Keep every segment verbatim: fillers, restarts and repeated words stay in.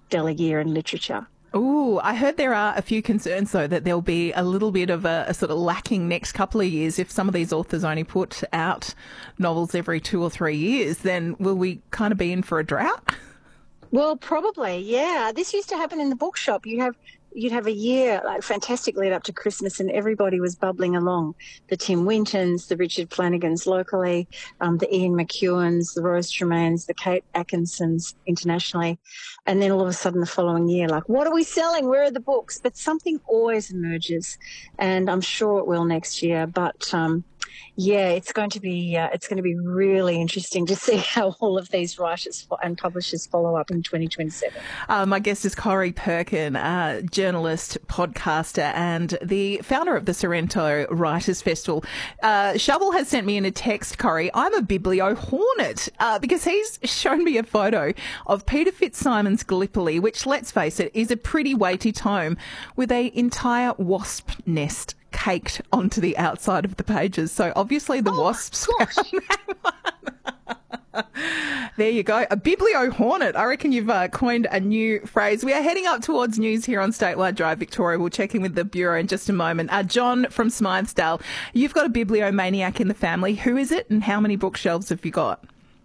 stellar year in literature. Ooh, I heard there are a few concerns, though, that there'll be a little bit of a, a sort of lacking next couple of years. If some of these authors only put out novels every two or three years, then will we kind of be in for a drought? Well, probably, yeah. This used to happen in the bookshop. You'd have you'd have a year, like fantastic lead up to Christmas, and everybody was bubbling along. The Tim Wintons, the Richard Flanagans locally, um, the Ian McEwans, the Rose Tremaines, the Kate Atkinsons internationally. And then all of a sudden the following year, like, what are we selling? Where are the books? But something always emerges, and I'm sure it will next year. But um, yeah, it's going to be uh, it's going to be really interesting to see how all of these writers and publishers follow up in twenty twenty-seven. Uh, my guest is Corrie Perkin, uh, journalist, podcaster, and the founder of the Sorrento Writers Festival. Uh, Shovel has sent me in a text, Corrie, I'm a biblio hornet, uh, because he's shown me a photo of Peter Fitzsimon's Gallipoli, which, let's face it, is a pretty weighty tome with an entire wasp nest caked onto the outside of the pages. So obviously the oh, wasps found that one. There you go. A biblio hornet. I reckon you've uh, coined a new phrase. We are heading up towards news here on Statewide Drive Victoria. We'll check in with the Bureau in just a moment. Uh, John from Smythesdale, you've got a bibliomaniac in the family. Who is it and how many bookshelves have you got?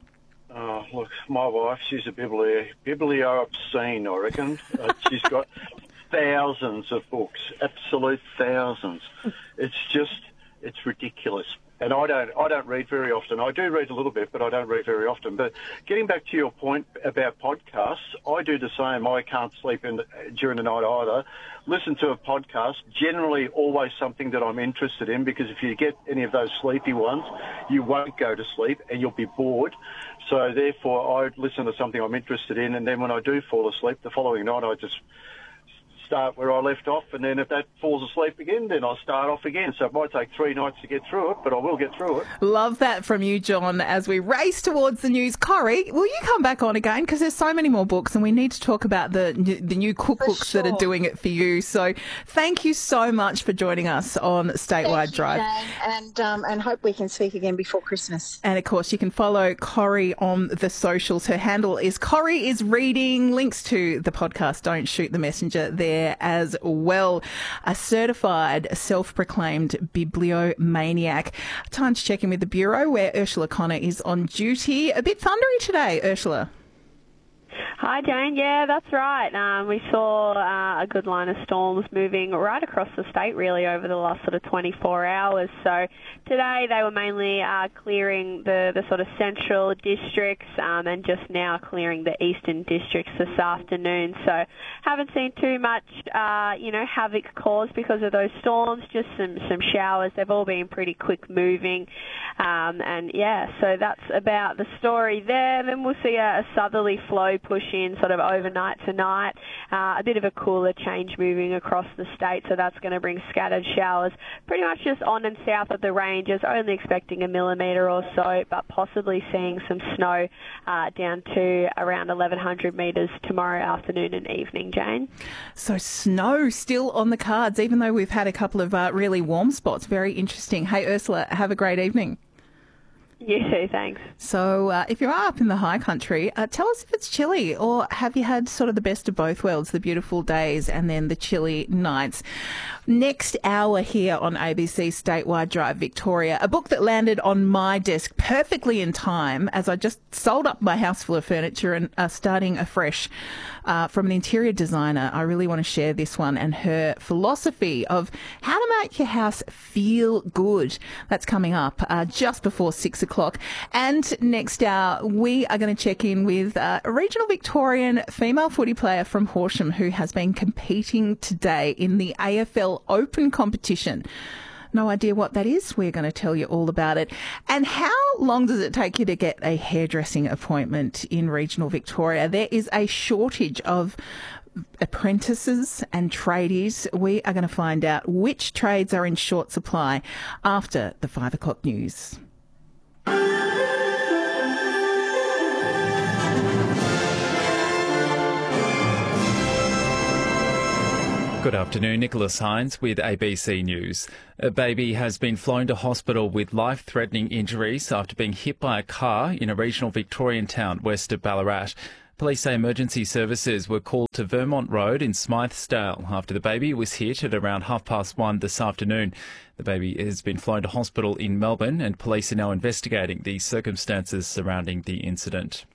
Oh, look, my wife, she's a biblio, biblio obscene, I reckon. Uh, she's got thousands of books, absolute thousands. It's just, it's ridiculous. And I don't, I don't read very often. I do read a little bit, but I don't read very often. But getting back to your point about podcasts, I do the same. I can't sleep in the, during the night either. Listen to a podcast, generally always something that I'm interested in, because if you get any of those sleepy ones, you won't go to sleep and you'll be bored. So therefore, I listen to something I'm interested in, and then when I do fall asleep, the following night I just start where I left off, and then if that falls asleep again, then I'll start off again. So it might take three nights to get through it, but I will get through it. Love that from you, John. As we race towards the news, Corrie, will you come back on again? Because there's so many more books, and we need to talk about the the new cookbooks sure. that are doing it for you. So thank you so much for joining us on Statewide Thank Drive. You, Jane, and um, and hope we can speak again before Christmas. And of course, you can follow Corrie on the socials. Her handle is Corrie is Reading. Links to the podcast Don't Shoot the Messenger there as well. A certified, self-proclaimed bibliomaniac. Time to check in with the Bureau, where Ursula Connor is on duty. A bit thundery today, Ursula. Hi, Jane. Yeah, that's right. Um, we saw uh, a good line of storms moving right across the state, really, over the last sort of twenty-four hours. So today they were mainly uh, clearing the, the sort of central districts um, and just now clearing the eastern districts this afternoon. So haven't seen too much, uh, you know, havoc caused because of those storms, just some, some showers. They've all been pretty quick moving. Um, and, yeah, so that's about the story there. Then we'll see a, a southerly flow push in sort of overnight tonight. Uh, a bit of a cooler change moving across the state, so that's going to bring scattered showers pretty much just on and south of the ranges, only expecting a millimetre or so, but possibly seeing some snow uh, down to around eleven hundred metres tomorrow afternoon and evening, Jane. So snow still on the cards, even though we've had a couple of uh, really warm spots. Very interesting. Hey, Ursula, have a great evening. You too, thanks. So uh, if you're up in the high country, uh, tell us if it's chilly, or have you had sort of the best of both worlds, the beautiful days and then the chilly nights? Next hour here on A B C Statewide Drive Victoria, a book that landed on my desk perfectly in time as I just sold up my house full of furniture and uh, starting afresh uh, from an interior designer. I really want to share this one and her philosophy of how to make your house feel good. That's coming up uh, just before six o'clock. And next hour, we are going to check in with uh, a regional Victorian female footy player from Horsham who has been competing today in the A F L Open competition. No idea what that is? We're going to tell you all about it. And how long does it take you to get a hairdressing appointment in regional Victoria? There is a shortage of apprentices and tradies. We are going to find out which trades are in short supply after the five o'clock news. Good afternoon, Nicholas Hines with A B C News. A baby has been flown to hospital with life-threatening injuries after being hit by a car in a regional Victorian town west of Ballarat. Police say emergency services were called to Vermont Road in Smythesdale after the baby was hit at around half past one this afternoon. The baby has been flown to hospital in Melbourne and police are now investigating the circumstances surrounding the incident.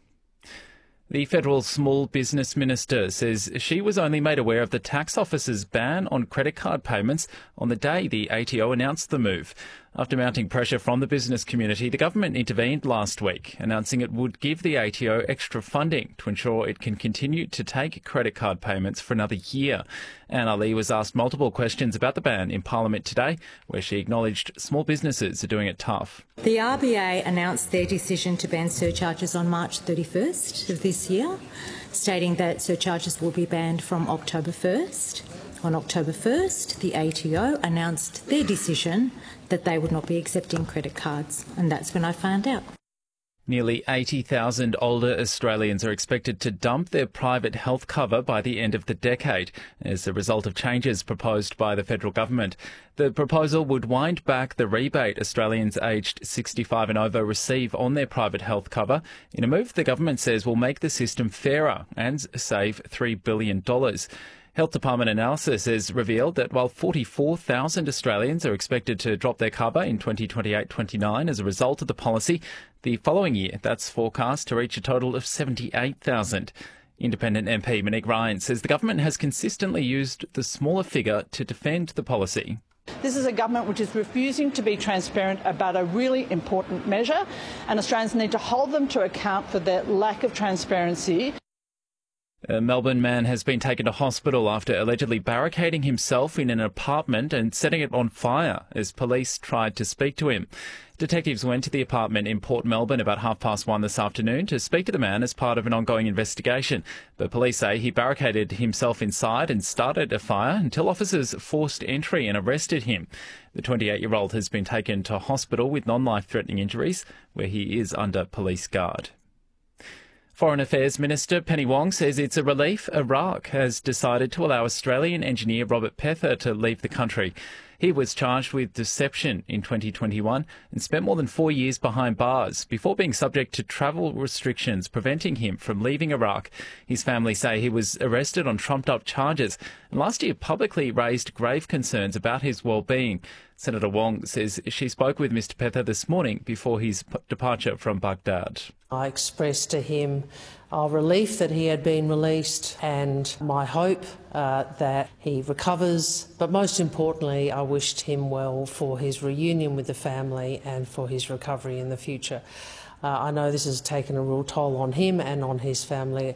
The Federal Small Business Minister says she was only made aware of the tax office's ban on credit card payments on the day the A T O announced the move. After mounting pressure from the business community, the government intervened last week, announcing it would give the A T O extra funding to ensure it can continue to take credit card payments for another year. Anna Lee was asked multiple questions about the ban in Parliament today, where she acknowledged small businesses are doing it tough. The R B A announced their decision to ban surcharges on March thirty-first of this year, stating that surcharges will be banned from October first. On October first, the A T O announced their decision that they would not be accepting credit cards, and that's when I found out. Nearly eighty thousand older Australians are expected to dump their private health cover by the end of the decade as a result of changes proposed by the federal government. The proposal would wind back the rebate Australians aged sixty-five and over receive on their private health cover in a move the government says will make the system fairer and save three billion dollars. Health Department analysis has revealed that while forty-four thousand Australians are expected to drop their cover in twenty twenty-eight twenty-nine as a result of the policy, the following year that's forecast to reach a total of seventy-eight thousand. Independent M P Monique Ryan says the government has consistently used the smaller figure to defend the policy. This is a government which is refusing to be transparent about a really important measure, and Australians need to hold them to account for their lack of transparency. A Melbourne man has been taken to hospital after allegedly barricading himself in an apartment and setting it on fire as police tried to speak to him. Detectives went to the apartment in Port Melbourne about half past one this afternoon to speak to the man as part of an ongoing investigation. But police say he barricaded himself inside and started a fire until officers forced entry and arrested him. The twenty-eight-year-old has been taken to hospital with non-life-threatening injuries, where he is under police guard. Foreign Affairs Minister Penny Wong says it's a relief Iraq has decided to allow Australian engineer Robert Pether to leave the country. He was charged with deception in twenty twenty-one and spent more than four years behind bars before being subject to travel restrictions preventing him from leaving Iraq. His family say he was arrested on trumped-up charges and last year publicly raised grave concerns about his well-being. Senator Wong says she spoke with Mr Pether this morning before his departure from Baghdad. I expressed to him our relief that he had been released and my hope uh, that he recovers, but most importantly I wished him well for his reunion with the family and for his recovery in the future. Uh, I know this has taken a real toll on him and on his family.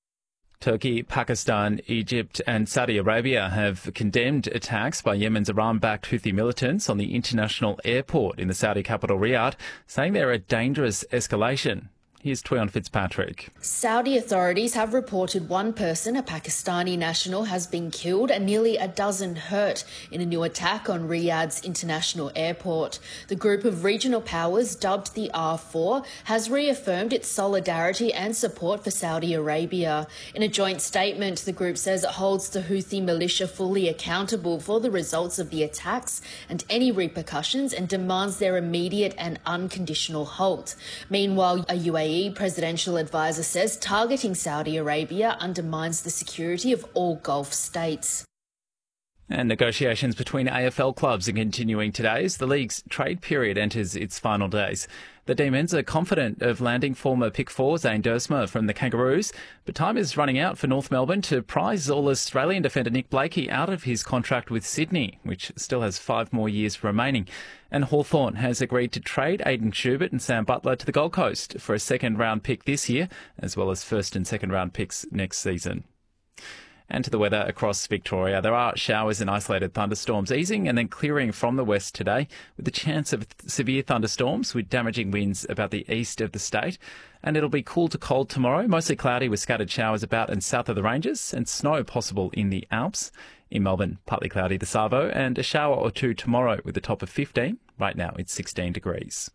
Turkey, Pakistan, Egypt and Saudi Arabia have condemned attacks by Yemen's Iran-backed Houthi militants on the international airport in the Saudi capital Riyadh, saying they're a dangerous escalation. Here's Tuyan Fitzpatrick. Saudi authorities have reported one person, a Pakistani national, has been killed and nearly a dozen hurt in a new attack on Riyadh's international airport. The group of regional powers, dubbed the R four, has reaffirmed its solidarity and support for Saudi Arabia. In a joint statement, the group says it holds the Houthi militia fully accountable for the results of the attacks and any repercussions and demands their immediate and unconditional halt. Meanwhile, a U A E presidential advisor says targeting Saudi Arabia undermines the security of all Gulf states. And negotiations between A F L clubs are continuing today as the league's trade period enters its final days. The Demons are confident of landing former pick four Zane Duursma from the Kangaroos, but time is running out for North Melbourne to prize All-Australian defender Nick Blakey out of his contract with Sydney, which still has five more years remaining. And Hawthorn has agreed to trade Aidan Schubert and Sam Butler to the Gold Coast for a second-round pick this year, as well as first and second-round picks next season. And to the weather across Victoria. There are showers and isolated thunderstorms easing and then clearing from the west today, with the chance of severe thunderstorms with damaging winds about the east of the state. And it'll be cool to cold tomorrow, mostly cloudy with scattered showers about and south of the ranges and snow possible in the Alps. In Melbourne, partly cloudy the Savo and a shower or two tomorrow with a top of fifteen. Right now it's sixteen degrees.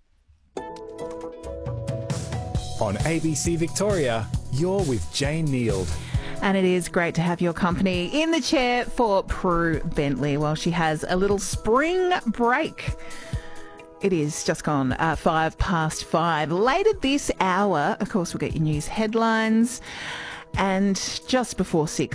On A B C Victoria, you're with Jane Neild. And it is great to have your company in the chair for Prue Bentley while she has a little spring break. It is just gone uh, five past five. Later this hour, of course, we'll get your news headlines. And just before six,